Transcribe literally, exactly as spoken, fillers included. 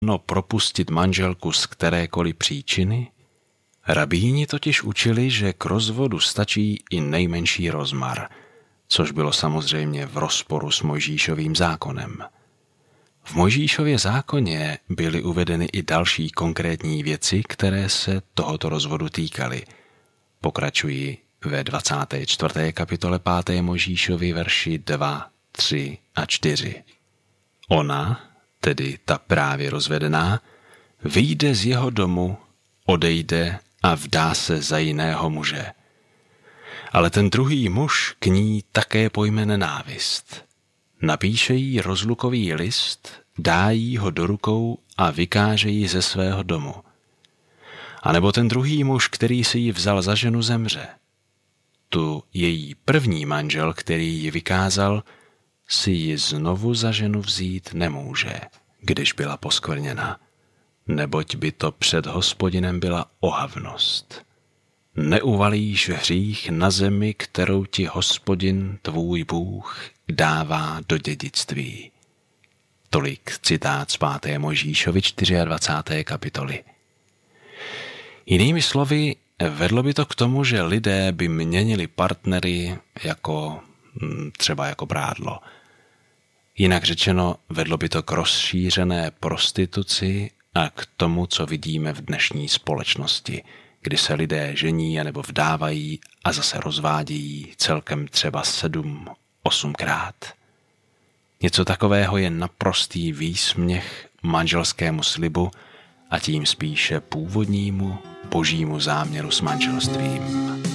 No propustit manželku z kterékoliv příčiny? Rabíni totiž učili, že k rozvodu stačí i nejmenší rozmar, což bylo samozřejmě v rozporu s Mojžíšovým zákonem. V Mojžíšově zákoně byly uvedeny i další konkrétní věci, které se tohoto rozvodu týkaly. Pokračuji ve dvacáté čtvrté kapitole páté Mojžíšovy verši dva, tři a čtyři. Ona, tedy ta právě rozvedená, vyjde z jeho domu, odejde a vdá se za jiného muže. Ale ten druhý muž k ní také pojme nenávist. Napíše jí rozlukový list, dá jí ho do rukou a vykáže ji ze svého domu. A nebo ten druhý muž, který si ji vzal za ženu, zemře. Tu její první manžel, který ji vykázal, si ji znovu za ženu vzít nemůže, když byla poskvrněna, neboť by to před Hospodinem byla ohavnost. Neuvalíš hřích na zemi, kterou ti Hospodin, tvůj Bůh, dává do dědictví. Tolik citát z páté Mojžíšovi dvacáté čtvrté kapitoly. Jinými slovy, vedlo by to k tomu, že lidé by měnili partnery jako třeba jako prádlo. Jinak řečeno, vedlo by to k rozšířené prostituci a k tomu, co vidíme v dnešní společnosti, kdy se lidé žení anebo vdávají a zase rozvádějí celkem třeba sedm, osmkrát. Něco takového je naprostý výsměch manželskému slibu a tím spíše původnímu božímu záměru s manželstvím.